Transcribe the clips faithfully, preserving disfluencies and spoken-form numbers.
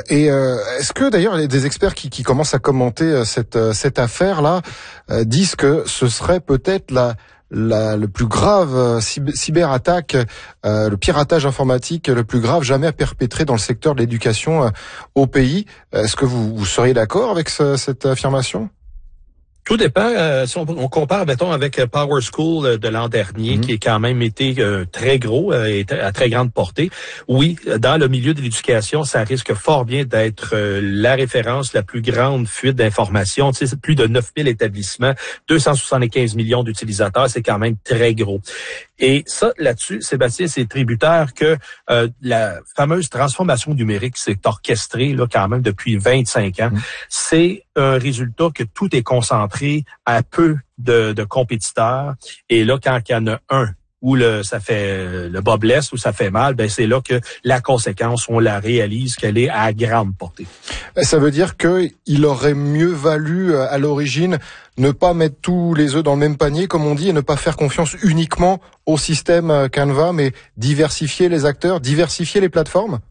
Et euh, est-ce que d'ailleurs il y a des experts qui, qui commencent à commenter cette, cette affaire-là euh, disent que ce serait peut-être la La, le plus grave cyberattaque, euh, le piratage informatique le plus grave jamais perpétré dans le secteur de l'éducation euh, au pays. Est-ce que vous, vous seriez d'accord avec ce, cette affirmation? Tout dépend. Euh, si on, on compare, mettons, avec Power School de l'an dernier, mmh. qui a quand même été euh, très gros euh, et à très grande portée. Oui, dans le milieu de l'éducation, ça risque fort bien d'être euh, la référence, la plus grande fuite d'informations. Tu sais, c'est plus de neuf mille établissements, deux cent soixante-quinze millions d'utilisateurs, c'est quand même très gros. Et ça, là-dessus, Sébastien, c'est tributaire que euh, la fameuse transformation numérique s'est orchestrée là quand même depuis vingt-cinq ans. Mmh. C'est un résultat que tout est concentré à peu de, de compétiteurs. Et là, quand il y en a un où le ça fait le bas blesse, où ça fait mal, ben c'est là que la conséquence, on la réalise qu'elle est à grande portée. Ça veut dire que il aurait mieux valu à l'origine ne pas mettre tous les œufs dans le même panier, comme on dit, et ne pas faire confiance uniquement au système Canva, mais diversifier les acteurs, diversifier les plateformes?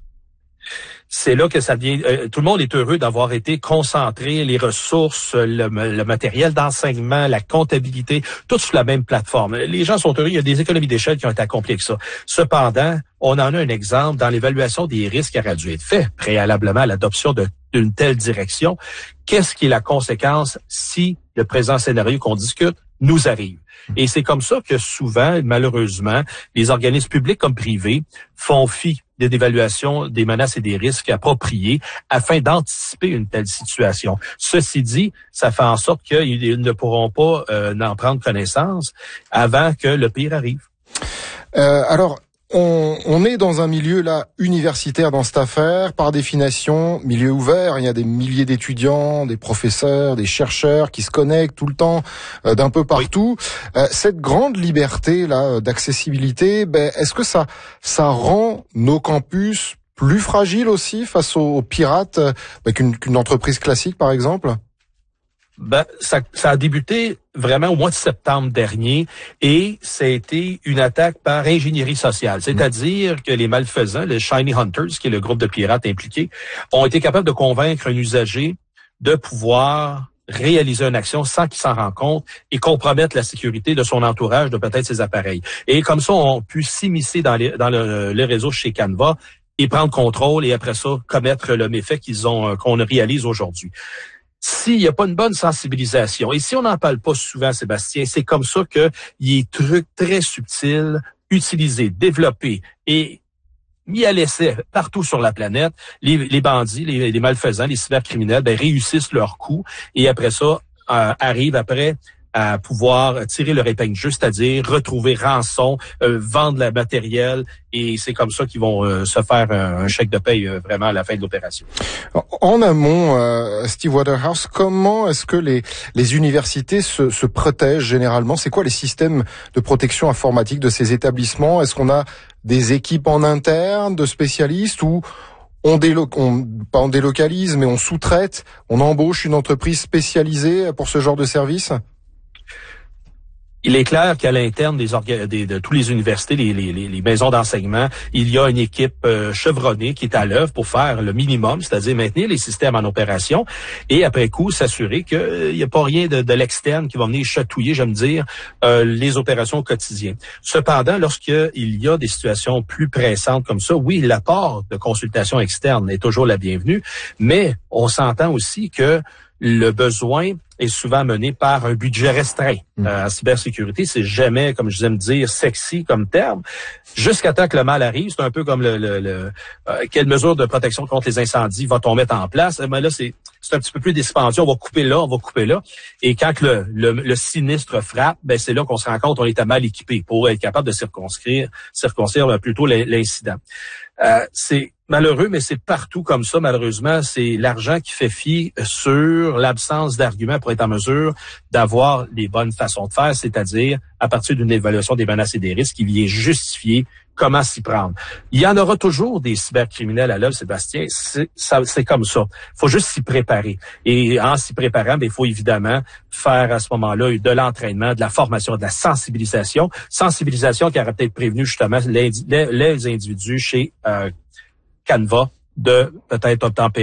C'est là que ça devient... Euh, tout le monde est heureux d'avoir été concentré, les ressources, le, le matériel d'enseignement, la comptabilité, tout sur la même plateforme. Les gens sont heureux, il y a des économies d'échelle qui ont été accomplies avec ça. Cependant, on en a un exemple dans l'évaluation des risques qui aurait dû être fait préalablement à l'adoption de, d'une telle direction. Qu'est-ce qui est la conséquence si le présent scénario qu'on discute nous arrive? Et c'est comme ça que souvent, malheureusement, les organismes publics comme privés font fi de l'évaluation des menaces et des risques appropriés afin d'anticiper une telle situation. Ceci dit, ça fait en sorte qu'ils ne pourront pas euh, en prendre connaissance avant que le pire arrive. Euh, alors, On, on est dans un milieu là universitaire dans cette affaire, par définition, milieu ouvert. Il y a des milliers d'étudiants, des professeurs, des chercheurs qui se connectent tout le temps euh, d'un peu partout. Oui. Euh, cette grande liberté là d'accessibilité, ben, est-ce que ça ça rend nos campus plus fragiles aussi face aux, aux pirates ben, qu'une, qu'une entreprise classique par exemple? Ben, ça, ça a débuté vraiment au mois de septembre dernier et ça a été une attaque par ingénierie sociale. C'est-à-dire que les malfaisants, les Shiny Hunters, qui est le groupe de pirates impliqués, ont été capables de convaincre un usager de pouvoir réaliser une action sans qu'il s'en rende compte et compromettre la sécurité de son entourage, de peut-être ses appareils. Et comme ça, on a pu s'immiscer dans, les, dans le, le réseau chez Canva et prendre contrôle et après ça, commettre le méfait qu'ils ont, qu'on réalise aujourd'hui. S'il n'y a pas une bonne sensibilisation, et si on n'en parle pas souvent, Sébastien, c'est comme ça qu'il y a des trucs très subtils, utilisés, développés et mis à l'essai partout sur la planète. Les, les bandits, les, les malfaisants, les cybercriminels, ben, réussissent leur coup et après ça, euh, arrivent après à pouvoir tirer leur épingle juste, c'est-à-dire retrouver rançon, euh, vendre le matériel, et c'est comme ça qu'ils vont euh, se faire un, un chèque de paye euh, vraiment à la fin de l'opération. En amont, euh, Steve Waterhouse, comment est-ce que les, les universités se, se protègent généralement? C'est quoi les systèmes de protection informatique de ces établissements? Est-ce qu'on a des équipes en interne de spécialistes ou on, délo- on pas on délocalise, mais on sous-traite, on embauche une entreprise spécialisée pour ce genre de service? Il est clair qu'à l'interne des, orga- des de tous les universités, les, les, les maisons d'enseignement, il y a une équipe euh, chevronnée qui est à l'œuvre pour faire le minimum, c'est-à-dire maintenir les systèmes en opération et après coup s'assurer qu'il euh, n'y a pas rien de, de l'externe qui va venir chatouiller, j'aime dire, euh, les opérations quotidiennes. Cependant, lorsqu'il y a des situations plus pressantes comme ça, oui, l'apport de consultation externe est toujours la bienvenue, mais on s'entend aussi que le besoin est souvent mené par un budget restreint. Mmh. Euh, en cybersécurité, c'est jamais, comme je aime dire, sexy comme terme. Jusqu'à temps que le mal arrive, c'est un peu comme le, le, le euh, quelle mesure de protection contre les incendies va-t-on mettre en place? Mais là, c'est, c'est un petit peu plus dispendieux. On va couper là, on va couper là. Et quand le, le, le sinistre frappe, ben c'est là qu'on se rend compte qu'on était mal équipé pour être capable de circonscrire, circonscrire plutôt l'incident. Euh, c'est malheureux, mais c'est partout comme ça, malheureusement. C'est l'argent qui fait fi sur l'absence d'arguments pour être en mesure d'avoir les bonnes façons de faire, c'est-à-dire à partir d'une évaluation des menaces et des risques qui vient justifier comment s'y prendre. Il y en aura toujours des cybercriminels à l'œuvre, Sébastien. C'est, ça, c'est comme ça. Il faut juste s'y préparer. Et en s'y préparant, il faut évidemment faire à ce moment-là de l'entraînement, de la formation, de la sensibilisation. Sensibilisation qui aurait peut-être prévenu justement les, les individus chez euh, Canva de peut-être obtempérer